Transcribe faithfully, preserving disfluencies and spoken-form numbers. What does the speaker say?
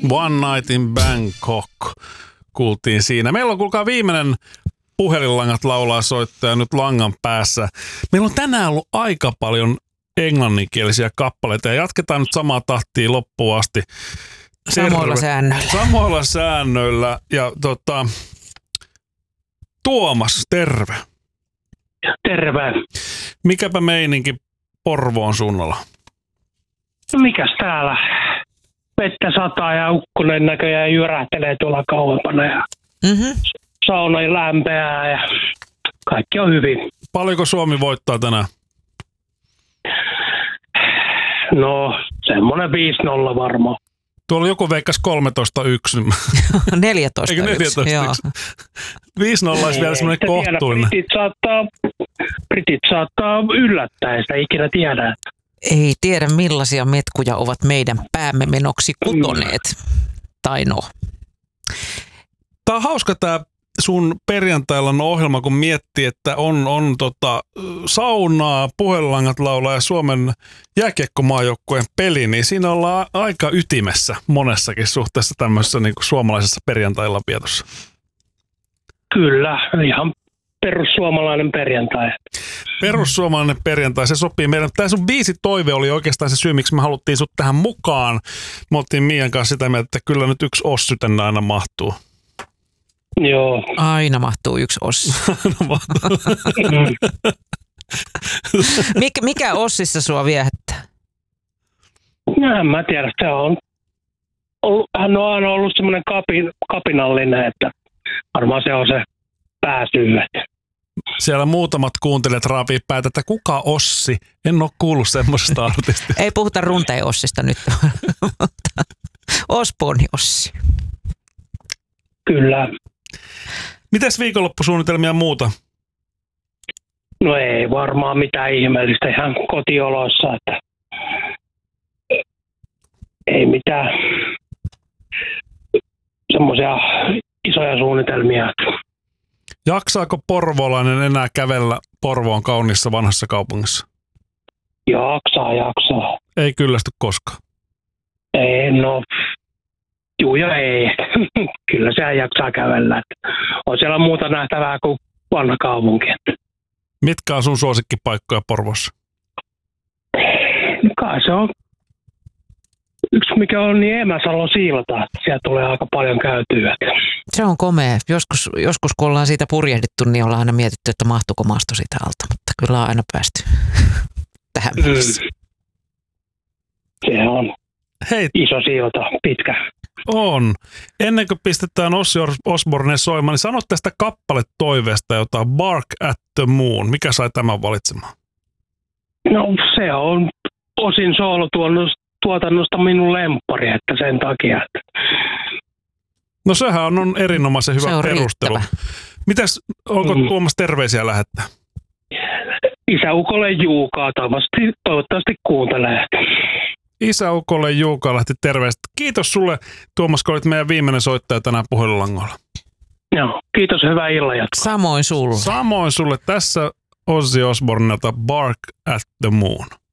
One Night in Bangkok kuultiin siinä. Meillä on kuulkaa viimeinen puhelinlangat laulaa soittaja nyt langan päässä. Meillä on tänään ollut aika paljon englanninkielisiä kappaleita ja jatketaan nyt samaa tahtia loppuun asti. Samoilla Terve. säännöillä. Samoilla säännöillä. Ja tota, Tuomas, terve. Terve. Mikäpä meininki Porvoon suunnalla? No mikäs täällä? Vettä sataa ja ukkonen näköjään jyrähtelee tuolla kauempana ja mm-hmm. sauna lämpeää ja kaikki on hyvin. Paljonko Suomi voittaa tänään? No semmoinen viisi nolla varmaan. Tuolla joku veikkasi kolmetoista yksi. neljätoista yksi. neljätoista yksi. viisi nolla olisi vielä semmoinen kohtuinen. Britit saattaa, Britit saattaa yllättää, ei sitä ikinä tiedä. Ei tiedä millaisia metkuja ovat meidän päämme menoksi kutoneet. Mm. Tai no. Tämä on hauska tämä sun perjantailla on ohjelma, kun miettii, että on, on tota, saunaa, puhelinlangat laulaa ja Suomen jääkiekkomaajoukkueen peli, niin siinä ollaan aika ytimessä monessakin suhteessa tämmöisessä niin kuin suomalaisessa perjantailla pietossa. Kyllä, ihan perussuomalainen perjantai. Perussuomalainen perjantai, se sopii meidän. Tämä sun biisi toive oli oikeastaan se syy, miksi me haluttiin sut tähän mukaan. Me oltiin Mian kanssa sitä mieltä, että kyllä nyt yksi Ossi tänne aina mahtuu. Joo. Aina mahtuu yksi Ossi. Mik, mikä Ossissa sua viehättää? No en mä tiedä, se on ollut, hän on aina ollut semmoinen kapin, kapinallinen, että varmaan se on se pääsyy. Siellä muutamat kuuntelijat raapii päätä, että kuka Ossi? En ole kuullut semmoisesta artistista. Ei puhuta Runteen Ossista nyt. Osborne Ossi. Kyllä. Mitäs viikonloppusuunnitelmia muuta? No ei varmaan mitään ihmeellistä, ihan kotioloissa, että ei mitään semmoisia isoja suunnitelmia. Jaksaako porvoolainen enää kävellä Porvoon kauniissa vanhassa kaupungissa? Jaksaa, jaksaa. Ei kyllästy koskaan? Ei, no juu ja ei. Kyllä se jaksaa kävellä. On siellä muuta nähtävää kuin vanha kaupunki. Mitkä on sun suosikkipaikkoja Porvoossa? No kai se on yksi, mikä on niin Emäsalon siilata, että siellä tulee aika paljon käytyä. Se on komea. Joskus, joskus kun ollaan siitä purjehdittu, niin ollaan aina mietitty, että mahtuuko maasto siitä alta, mutta kyllä on aina päästy tähän mennessä. Mm. Se on Hei. Iso siilata, pitkä. On. Ennen kuin pistetään Ossi Osborne soimaan, niin sano tästä kappaletoiveesta jotain Bark at the Moon. Mikä sai tämän valitsemaan? No se on osin soolotuotannosta minun lemppari, että sen takia. No sehän on, on erinomaisen hyvä se on perustelu. Riittävä. Mitäs, onko mm. Tuomas terveisiä lähettää? Isäukolle Juukaa, toivottavasti, toivottavasti kuuntelee. Isäukolle Juukaa lähti terveistä. Kiitos sulle, Tuomas, kun olit meidän viimeinen soittaja tänään puhelinlangoilla. Joo, kiitos, hyvää illan jatkoa. Samoin sulle. Samoin sulle. Tässä Ozzy Osbournelta Bark at the Moon.